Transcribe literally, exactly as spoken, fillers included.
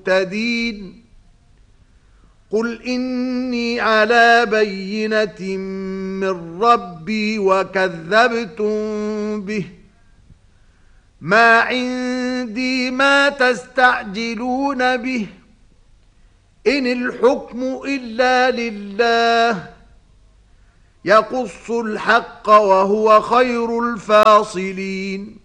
المهتدين قل إني على بينة من ربي وكذبتم به ما عندي ما تستعجلون به إن الحكم إلا لله يقص الحق وهو خير الفاصلين